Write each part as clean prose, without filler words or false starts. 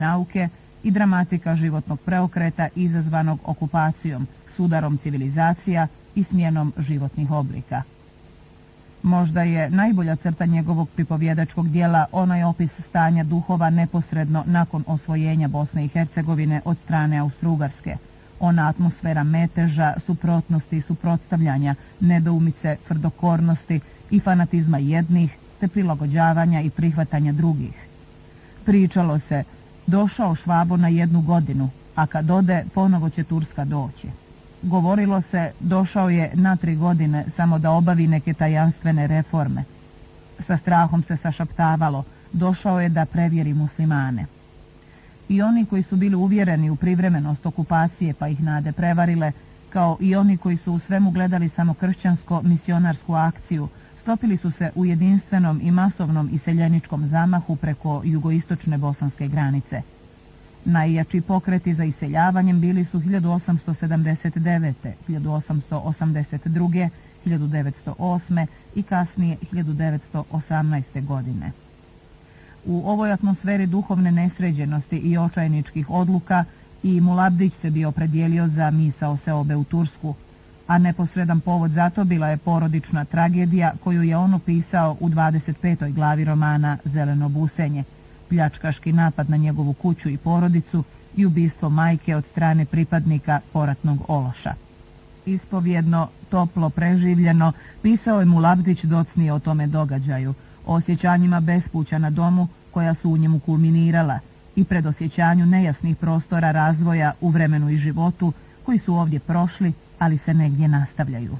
nauke i dramatika životnog preokreta izazvanog okupacijom, sudarom civilizacija i smjenom životnih oblika. Možda je najbolja crta njegovog pripovjedačkog dijela onaj opis stanja duhova neposredno nakon osvojenja Bosne i Hercegovine od strane Austro-Ugarske. Ona atmosfera meteža, suprotnosti i suprotstavljanja, nedoumice, tvrdokornosti i fanatizma jednih, te prilagođavanja i prihvatanja drugih. Pričalo se, došao Švabo na 1 godinu, a kad ode, ponovo će Turska doći. Govorilo se, došao je na 3 godine samo da obavi neke tajanstvene reforme. Sa strahom se sašaptavalo, došao je da prevjeri muslimane. I oni koji su bili uvjereni u privremenost okupacije pa ih nade prevarile, kao i oni koji su u svemu gledali samo kršćansko-misionarsku akciju, stopili su se u jedinstvenom i masovnom iseljeničkom zamahu preko jugoistočne bosanske granice. Najjači pokreti za iseljavanjem bili su 1879., 1882., 1908. i kasnije 1918. godine. U ovoj atmosferi duhovne nesređenosti i očajničkih odluka i Mulabdić se bio opredijelio za misao seobe u Tursku, a neposredan povod za to bila je porodična tragedija koju je on opisao u 25. glavi romana Zeleno busenje, pljačkaški napad na njegovu kuću i porodicu i ubistvo majke od strane pripadnika poratnog ološa. Ispovjedno, toplo preživljeno, pisao je Mulabdić docnije o tome događaju, o osjećanjima bespuća na domu koja su u njemu kulminirala i predosjećanju nejasnih prostora razvoja u vremenu i životu koji su ovdje prošli, ali se negdje nastavljaju.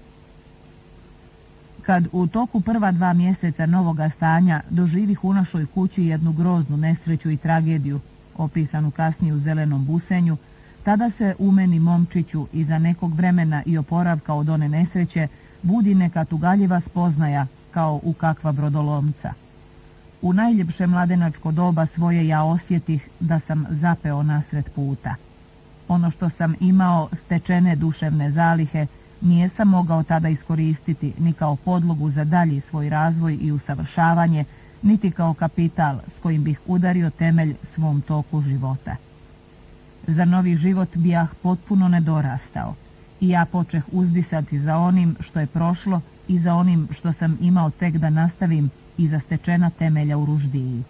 Kad u toku prva 2 mjeseca novoga stanja doživih u našoj kući jednu groznu nesreću i tragediju, opisanu kasnije u Zelenom busenju, tada se u meni momčiću iza nekog vremena i oporavka od one nesreće budi neka tugaljiva spoznaja kao u kakva brodolomca. U najljepše mladenačko doba svoje ja osjetih da sam zapeo nasred puta. Ono što sam imao stečene duševne zalihe nijesam mogao tada iskoristiti ni kao podlogu za dalji svoj razvoj i usavršavanje, niti kao kapital s kojim bih udario temelj svom toku života. Za novi život bijah potpuno nedorastao i ja počeh uzdisati za onim što je prošlo i za onim što sam imao tek da nastavim iza stečena temelja u Ruždiji.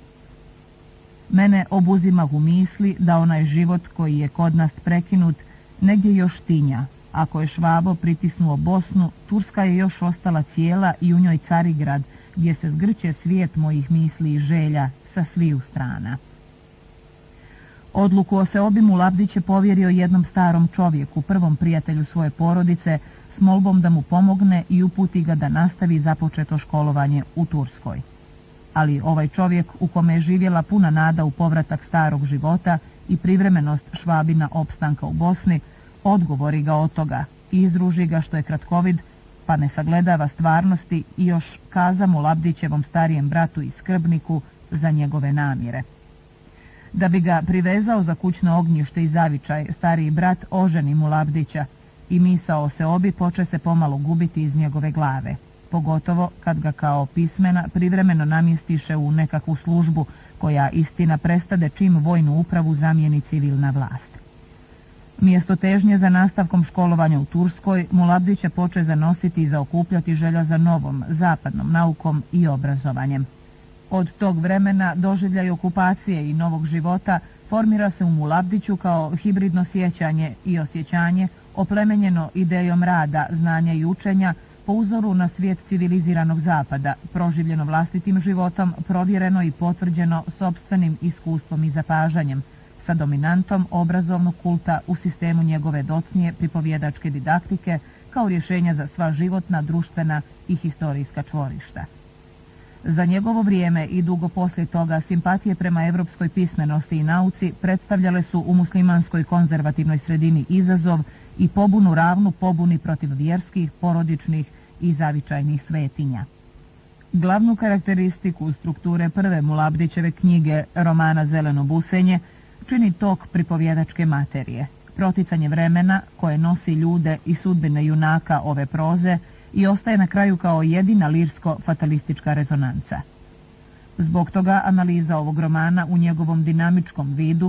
Mene obuzimah u misli da onaj život koji je kod nas prekinut negdje još tinja. Ako je Švabo pritisnuo Bosnu, Turska je još ostala cijela i u njoj Carigrad, gdje se zgrće svijet mojih misli i želja sa sviju strana. Odluku o seobi Mulabdić je povjerio jednom starom čovjeku, prvom prijatelju svoje porodice, s molbom da mu pomogne i uputi ga da nastavi započeto školovanje u Turskoj. Ali ovaj čovjek, u kome je živjela puna nada u povratak starog života i privremenost Švabina opstanka u Bosni, odgovori ga od toga i izruži ga što je kratkovid, pa ne sagledava stvarnosti i još kaza Mulabdićevom starijem bratu i skrbniku za njegove namjere. Da bi ga privezao za kućno ognjište i zavičaj, stariji brat oženi Mulabdića i misao o seobi poče se pomalo gubiti iz njegove glave, pogotovo kad ga kao pismena privremeno namjestiše u nekakvu službu koja istina prestade čim vojnu upravu zamijeni civilna vlast. Mjesto težnje za nastavkom školovanja u Turskoj, Mulabdića poče zanositi i zaokupljati želja za novom, zapadnom naukom i obrazovanjem. Od tog vremena doživljaj okupacije i novog života formira se u Mulabdiću kao hibridno sjećanje i osjećanje oplemenjeno idejom rada, znanja i učenja po uzoru na svijet civiliziranog zapada, proživljeno vlastitim životom, provjereno i potvrđeno sopstvenim iskustvom i zapažanjem, sa dominantom obrazovnog kulta u sistemu njegove docnije pripovjedačke didaktike kao rješenja za sva životna, društvena i historijska čvorišta. Za njegovo vrijeme i dugo poslije toga simpatije prema evropskoj pismenosti i nauci predstavljale su u muslimanskoj konzervativnoj sredini izazov i pobunu ravnu pobuni protiv vjerskih, porodičnih i zavičajnih svetinja. Glavnu karakteristiku strukture prve Mulabdićeve knjige, romana Zeleno busenje, čini tok pripovjedačke materije, proticanje vremena koje nosi ljude i sudbine junaka ove proze i ostaje na kraju kao jedina lirsko-fatalistička rezonanca. Zbog toga analiza ovog romana u njegovom dinamičkom vidu